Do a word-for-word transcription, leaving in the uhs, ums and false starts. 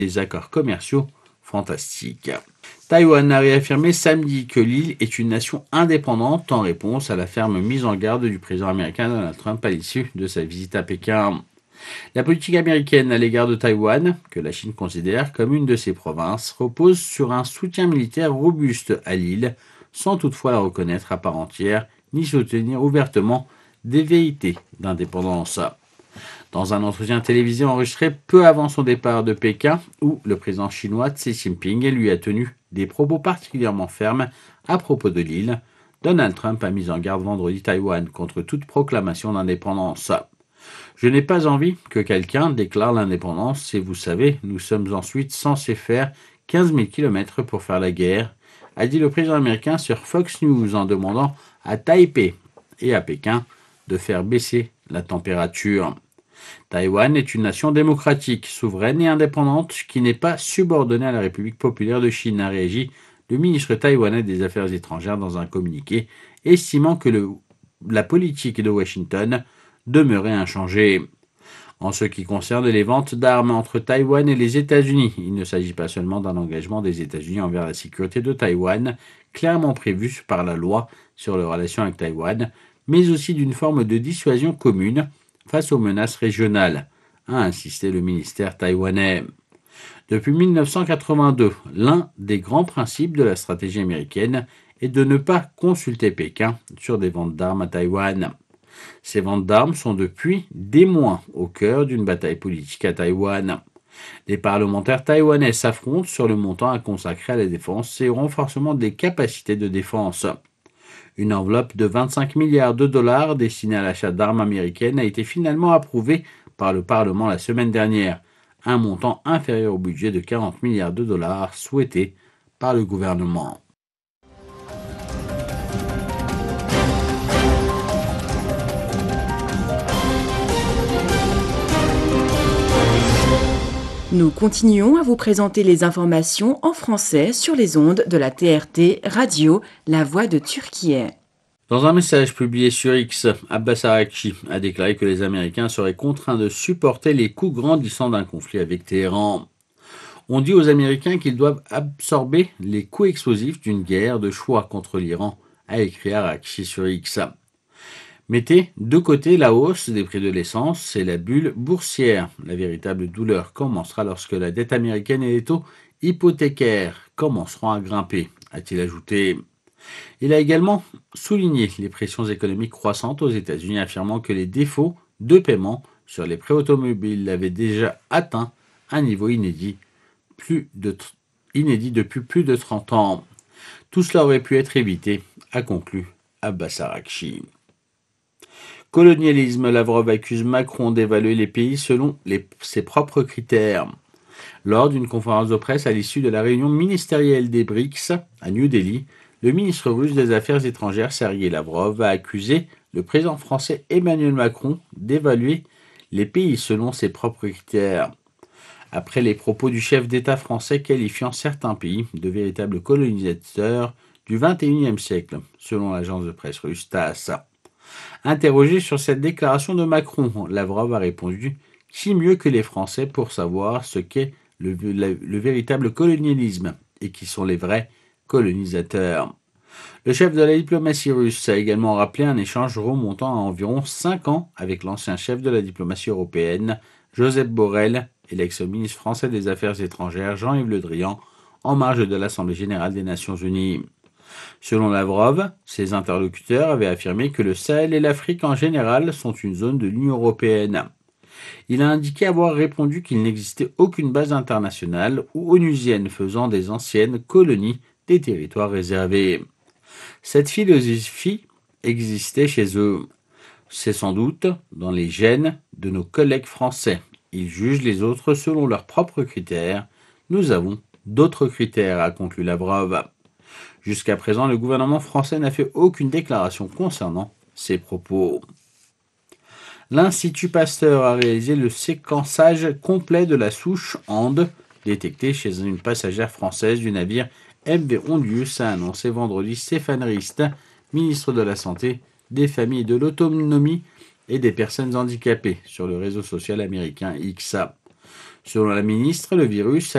des accords commerciaux fantastiques. Taïwan a réaffirmé samedi que l'île est une nation indépendante en réponse à la ferme mise en garde du président américain Donald Trump à l'issue de sa visite à Pékin. La politique américaine à l'égard de Taïwan, que la Chine considère comme une de ses provinces, repose sur un soutien militaire robuste à l'île, sans toutefois la reconnaître à part entière, ni soutenir ouvertement des velléités d'indépendance. Dans un entretien télévisé enregistré peu avant son départ de Pékin, où le président chinois Xi Jinping lui a tenu des propos particulièrement fermes à propos de l'île, Donald Trump a mis en garde vendredi Taïwan contre toute proclamation d'indépendance. Je n'ai pas envie que quelqu'un déclare l'indépendance et vous savez, nous sommes ensuite censés faire quinze mille kilomètres pour faire la guerre, a dit le président américain sur Fox News en demandant à Taipei et à Pékin de faire baisser la température. Taïwan est une nation démocratique, souveraine et indépendante qui n'est pas subordonnée à la République populaire de Chine, a réagi le ministre taïwanais des Affaires étrangères dans un communiqué, estimant que le, la politique de Washington demeurait inchangée. En ce qui concerne les ventes d'armes entre Taïwan et les États-Unis, il ne s'agit pas seulement d'un engagement des États-Unis envers la sécurité de Taïwan, clairement prévu par la loi sur les relations avec Taïwan, mais aussi d'une forme de dissuasion commune face aux menaces régionales, a insisté le ministère taïwanais. Depuis mille neuf cent quatre-vingt-deux, l'un des grands principes de la stratégie américaine est de ne pas consulter Pékin sur des ventes d'armes à Taïwan. Ces ventes d'armes sont depuis des mois au cœur d'une bataille politique à Taïwan. Les parlementaires taïwanais s'affrontent sur le montant à consacrer à la défense et au renforcement des capacités de défense. Une enveloppe de vingt-cinq milliards de dollars destinée à l'achat d'armes américaines a été finalement approuvée par le Parlement la semaine dernière, un montant inférieur au budget de quarante milliards de dollars souhaité par le gouvernement. Nous continuons à vous présenter les informations en français sur les ondes de la T R T Radio, La Voix de Turquie. Dans un message publié sur X, Abbas Araghchi a déclaré que les Américains seraient contraints de supporter les coûts grandissants d'un conflit avec Téhéran. On dit aux Américains qu'ils doivent absorber les coûts explosifs d'une guerre de choix contre l'Iran, a écrit Araghchi sur X. Mettez de côté la hausse des prix de l'essence et la bulle boursière. La véritable douleur commencera lorsque la dette américaine et les taux hypothécaires commenceront à grimper, a-t-il ajouté. Il a également souligné les pressions économiques croissantes aux États-Unis, affirmant que les défauts de paiement sur les prêts automobiles avaient déjà atteint un niveau inédit, plus de, inédit depuis plus de trente ans. Tout cela aurait pu être évité, a conclu Abbas Araghchi. Colonialisme, Lavrov accuse Macron d'évaluer les pays selon les, ses propres critères. Lors d'une conférence de presse à l'issue de la réunion ministérielle des BRICS à New Delhi, le ministre russe des Affaires étrangères Sergei Lavrov a accusé le président français Emmanuel Macron d'évaluer les pays selon ses propres critères. Après les propos du chef d'État français qualifiant certains pays de véritables colonisateurs du vingt et unième siècle, selon l'agence de presse russe TASS. Interrogé sur cette déclaration de Macron, Lavrov a répondu « Qui mieux que les Français pour savoir ce qu'est le, le, le véritable colonialisme et qui sont les vrais colonisateurs ?» Le chef de la diplomatie russe a également rappelé un échange remontant à environ cinq ans avec l'ancien chef de la diplomatie européenne, Josep Borrell, et l'ex-ministre français des Affaires étrangères, Jean-Yves Le Drian, en marge de l'Assemblée générale des Nations unies. Selon Lavrov, ses interlocuteurs avaient affirmé que le Sahel et l'Afrique en général sont une zone de l'Union européenne. Il a indiqué avoir répondu qu'il n'existait aucune base internationale ou onusienne faisant des anciennes colonies des territoires réservés. Cette philosophie existait chez eux. C'est sans doute dans les gènes de nos collègues français. Ils jugent les autres selon leurs propres critères. Nous avons d'autres critères, a conclu Lavrov. Jusqu'à présent, le gouvernement français n'a fait aucune déclaration concernant ces propos. L'Institut Pasteur a réalisé le séquençage complet de la souche Ande détectée chez une passagère française du navire M V Ondius, a annoncé vendredi Stéphane Rist, ministre de la Santé, des Familles, de l'Autonomie et des Personnes handicapées, sur le réseau social américain X. Selon la ministre, le virus